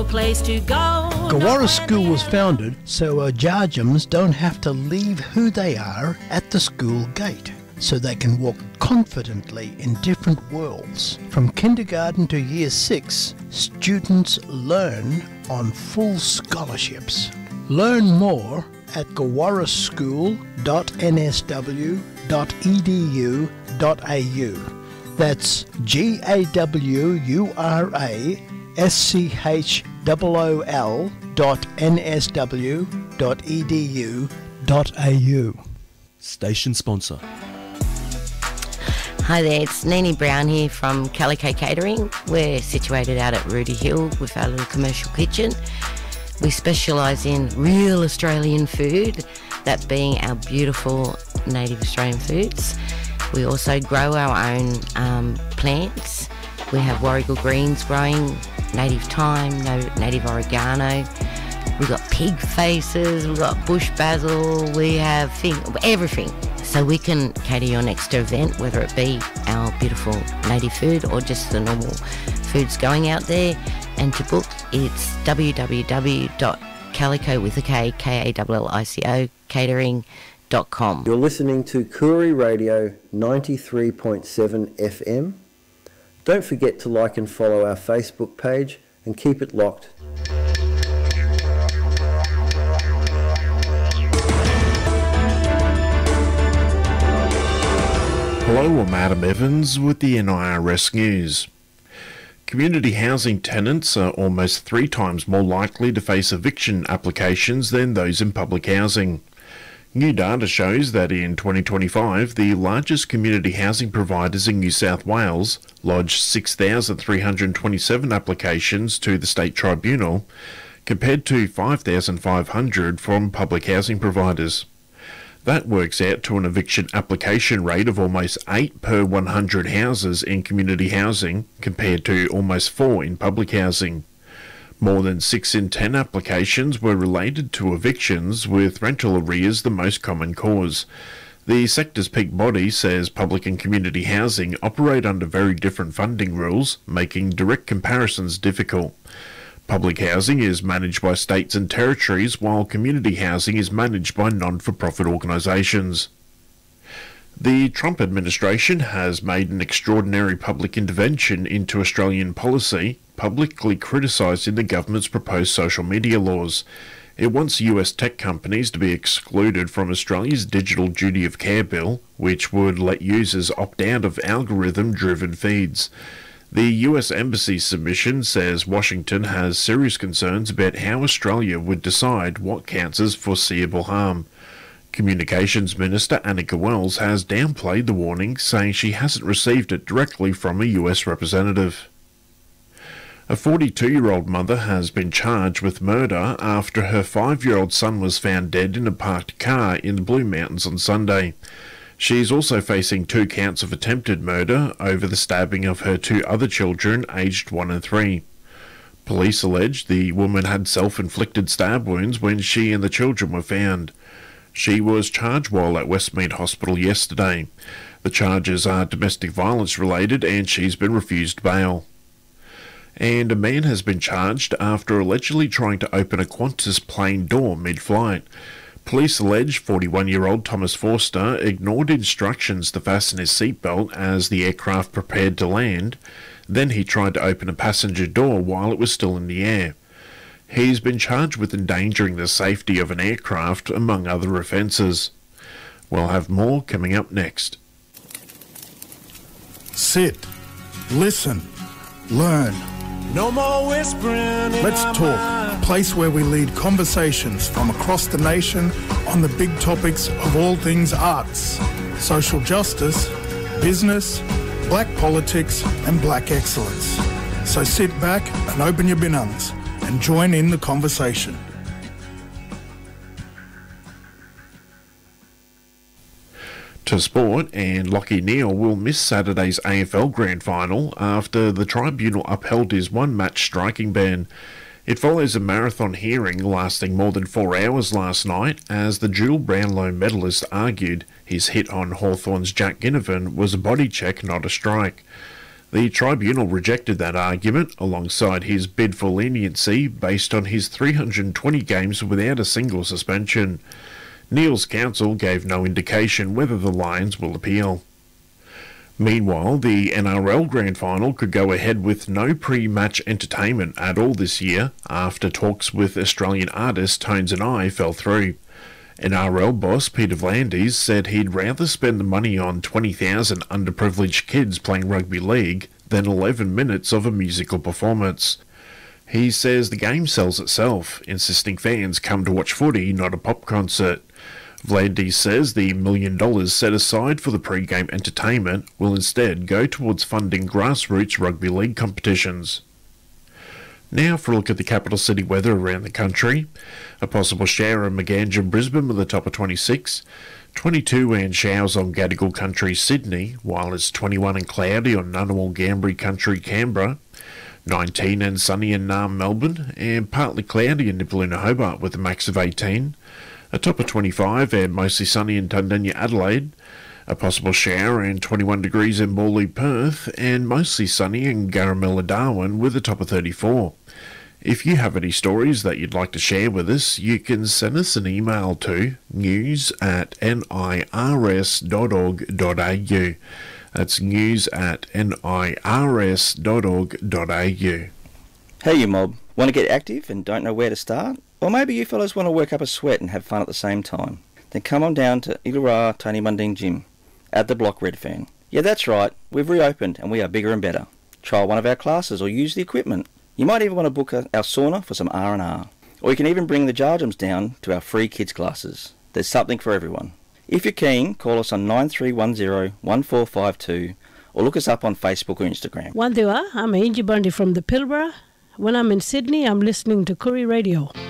place to go. Gawara School was founded so Jarjams don't have to leave who they are at the school gate, so they can walk confidently in different worlds. From kindergarten to year 6, students learn on full scholarships. Learn more at gawaraschool.nsw.edu.au. That's GAWURASCHOOL.nsw.edu.au. Station sponsor. Hi there, it's Nini Brown here from Calico Catering. We're situated out at Rudy Hill with our little commercial kitchen. We specialise in real Australian food, that being our beautiful native Australian foods. We also grow our own plants. We have Warrigal greens growing, native thyme, native oregano. We've got pig faces, we've got bush basil, we have everything. So we can cater your next event, whether it be our beautiful native food or just the normal foods going out there. And to book, it's www.calico catering.com. You're listening to Koori Radio 93.7 FM. Don't forget to like and follow our Facebook page and keep it locked. Hello, I'm Adam Evans with the NIRS News. Community housing tenants are almost 3 times more likely to face eviction applications than those in public housing. New data shows that in 2025, the largest community housing providers in New South Wales lodged 6,327 applications to the State Tribunal, compared to 5,500 from public housing providers. That works out to an eviction application rate of almost 8 per 100 houses in community housing, compared to almost 4 in public housing. More than 6 in 10 applications were related to evictions, with rental arrears the most common cause. The sector's peak body says public and community housing operate under very different funding rules, making direct comparisons difficult. Public housing is managed by states and territories, while community housing is managed by non-for-profit organisations. The Trump administration has made an extraordinary public intervention into Australian policy, publicly criticising the government's proposed social media laws. It wants US tech companies to be excluded from Australia's Digital Duty of Care bill, which would let users opt out of algorithm-driven feeds. The US Embassy's submission says Washington has serious concerns about how Australia would decide what counts as foreseeable harm. Communications Minister Annika Wells has downplayed the warning, saying she hasn't received it directly from a US representative. A 42-year-old mother has been charged with murder after her 5-year-old son was found dead in a parked car in the Blue Mountains on Sunday. She's also facing 2 counts of attempted murder over the stabbing of her 2 other children, aged 1 and 3. Police allege the woman had self-inflicted stab wounds when she and the children were found. She was charged while at Westmead Hospital yesterday. The charges are domestic violence related and she's been refused bail. And a man has been charged after allegedly trying to open a Qantas plane door mid-flight. Police allege 41-year-old Thomas Forster ignored instructions to fasten his seatbelt as the aircraft prepared to land. Then he tried to open a passenger door while it was still in the air. He's been charged with endangering the safety of an aircraft, among other offences. We'll have more coming up next. Sit, listen, learn. No more whispering. Let's talk, a place where we lead conversations from across the nation on the big topics of all things arts, social justice, business, black politics and black excellence. So sit back and open your binungs and join in the conversation. To sport, and Lachie Neale will miss Saturday's AFL Grand Final after the tribunal upheld his 1-match striking ban. It follows a marathon hearing lasting more than 4 hours last night, as the dual Brownlow medalist argued his hit on Hawthorn's Jack Ginnivan was a body check, not a strike. The tribunal rejected that argument alongside his bid for leniency based on his 320 games without a single suspension. Neil's counsel gave no indication whether the Lions will appeal. Meanwhile, the NRL Grand Final could go ahead with no pre-match entertainment at all this year after talks with Australian artist Tones and I fell through. NRL boss Peter V'landys said he'd rather spend the money on 20,000 underprivileged kids playing rugby league than 11 minutes of a musical performance. He says the game sells itself, insisting fans come to watch footy, not a pop concert. V'landys says the $1 million set aside for the pre-game entertainment will instead go towards funding grassroots rugby league competitions. Now for a look at the capital city weather around the country. A possible shower in Maganja, Brisbane with a top of 26. 22 and showers on Gadigal Country, Sydney, while it's 21 and cloudy on Ngunnawal, Ngambri Country, Canberra. 19 and sunny in Naarm, Melbourne, and partly cloudy in Nipaluna, Hobart with a max of 18. A top of 25 and mostly sunny in Tundenya, Adelaide. A possible shower and 21 degrees in Morley, Perth, and mostly sunny in Garamella, Darwin with a top of 34. If you have any stories that you'd like to share with us, you can send us an email to news@nirs.org.au. That's news@nirs.org.au. Hey you mob, want to get active and don't know where to start? Or maybe you fellas want to work up a sweat and have fun at the same time? Then come on down to Illawarra Tony Mundine Gym at the Block Redfern. Yeah, that's right, we've reopened and we are bigger and better. Try one of our classes or use the equipment. You might even want to book our sauna for some R&R. Or you can even bring the Jarjums down to our free kids classes. There's something for everyone. If you're keen, call us on 9310-1452 or look us up on Facebook or Instagram. Wandewa, I'm Angie Bundy from the Pilbara. When I'm in Sydney, I'm listening to Koori Radio.